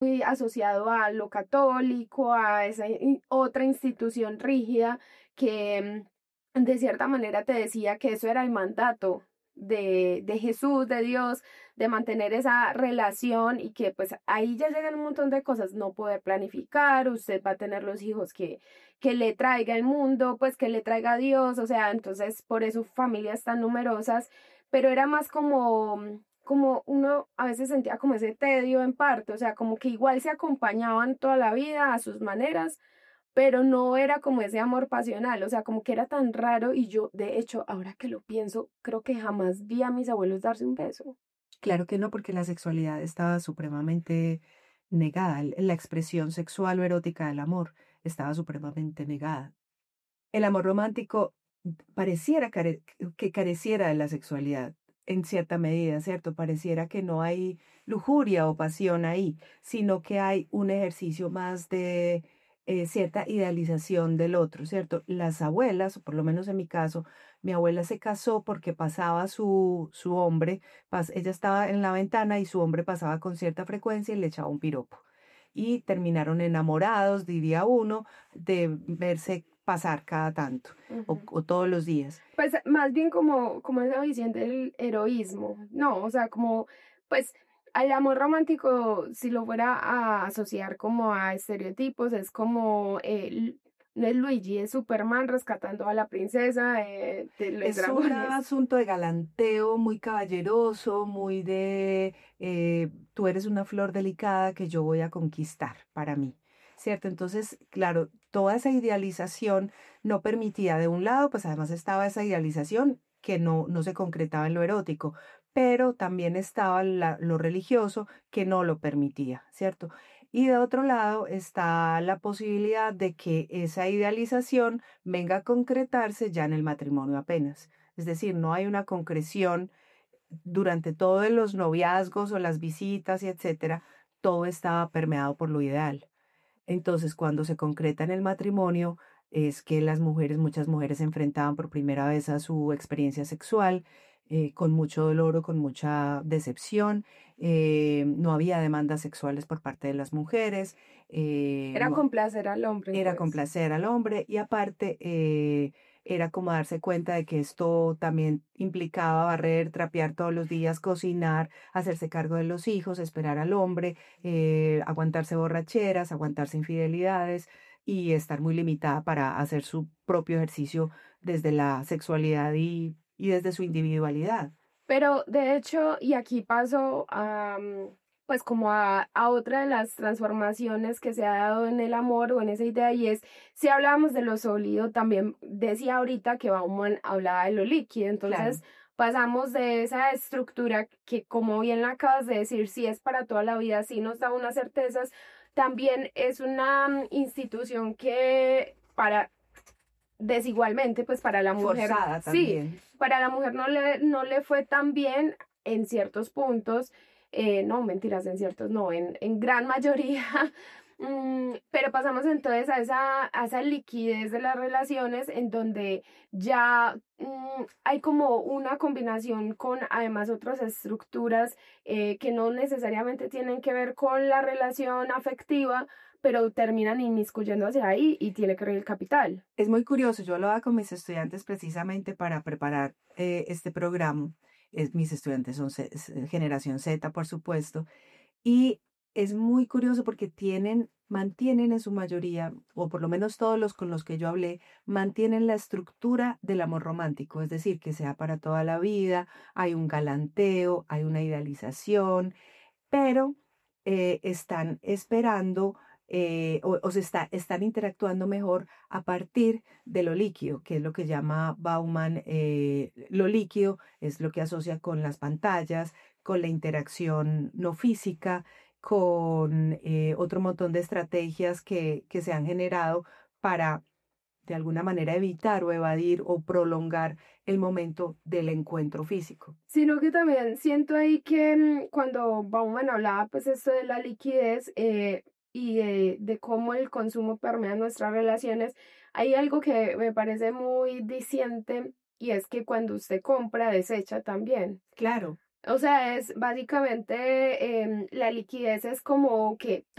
muy asociado a lo católico, a esa otra institución rígida que de cierta manera te decía que eso era el mandato de Jesús, de Dios, de mantener esa relación y que pues ahí ya llegan un montón de cosas, no poder planificar, usted va a tener los hijos que le traiga el mundo, pues que le traiga Dios, o sea, entonces por eso familias tan numerosas, pero era más como uno a veces sentía como ese tedio en parte, o sea, como que igual se acompañaban toda la vida a sus maneras, pero no era como ese amor pasional, o sea, como que era tan raro y yo, de hecho, ahora que lo pienso, creo que jamás vi a mis abuelos darse un beso. Claro que no, porque la sexualidad estaba supremamente negada. La expresión sexual o erótica del amor estaba supremamente negada. El amor romántico pareciera que careciera de la sexualidad en cierta medida, ¿cierto? Pareciera que no hay lujuria o pasión ahí, sino que hay un ejercicio más de cierta idealización del otro, ¿cierto? Las abuelas, o por lo menos en mi caso, mi abuela se casó porque pasaba su hombre, ella estaba en la ventana y su hombre pasaba con cierta frecuencia y le echaba un piropo. Y terminaron enamorados, diría uno, de verse pasar cada tanto Ujú. o todos los días. Pues más bien como esa visión del heroísmo, no, o sea, como, pues al amor romántico, si lo fuera a asociar como a estereotipos, es como, no es Luigi, es Superman rescatando a la princesa de los Es un dragones. asunto de galanteo muy caballeroso, muy de tú eres una flor delicada que yo voy a conquistar para mí, ¿cierto? Entonces, claro, toda esa idealización no permitía, de un lado, pues además estaba esa idealización que no se concretaba en lo erótico, pero también estaba lo religioso que no lo permitía, ¿cierto? Y de otro lado está la posibilidad de que esa idealización venga a concretarse ya en el matrimonio apenas. Es decir, no hay una concreción durante todos los noviazgos o las visitas y etcétera, todo estaba permeado por lo ideal. Entonces, cuando se concreta en el matrimonio, es que muchas mujeres se enfrentaban por primera vez a su experiencia sexual, con mucho dolor o con mucha decepción. No había demandas sexuales por parte de las mujeres. Era complacer al hombre, Era pues. complacer al hombre y aparte era como darse cuenta de que esto también implicaba barrer, trapear todos los días, cocinar, hacerse cargo de los hijos, esperar al hombre, aguantarse borracheras, aguantarse infidelidades y estar muy limitada para hacer su propio ejercicio desde la sexualidad y desde su individualidad. Pero de hecho, y aquí paso a, pues como a otra de las transformaciones que se ha dado en el amor o en esa idea, y es, si hablábamos de lo sólido, también decía ahorita que Bauman hablaba de lo líquido, Claro. entonces pasamos de esa estructura que, como bien la acabas de decir, sí es para toda la vida, sí nos da unas certezas, también es una institución que para desigualmente, pues para la mujer, Forzada sí, también. para la mujer no le fue tan bien en ciertos puntos, no, mentiras, en ciertos no, en gran mayoría, pero pasamos entonces a esa liquidez de las relaciones en donde ya hay como una combinación con además otras estructuras que no necesariamente tienen que ver con la relación afectiva, pero terminan inmiscuyéndose ahí y tiene que ver el capital. Es muy curioso, yo hablaba con mis estudiantes precisamente para preparar este programa. Mis estudiantes son generación Z, por supuesto, y es muy curioso porque mantienen en su mayoría, o por lo menos todos los con los que yo hablé, mantienen la estructura del amor romántico, es decir, que sea para toda la vida, hay un galanteo, hay una idealización, pero están esperando están interactuando mejor a partir de lo líquido, que es lo que llama Bauman, lo líquido es lo que asocia con las pantallas, con la interacción no física, con otro montón de estrategias que se han generado para de alguna manera evitar o evadir o prolongar el momento del encuentro físico. Sino que también siento ahí que cuando Bauman hablaba pues esto de la liquidez y de cómo el consumo permea nuestras relaciones, hay algo que me parece muy diciente y es que cuando usted compra, desecha también. Claro. O sea, es básicamente la liquidez es como que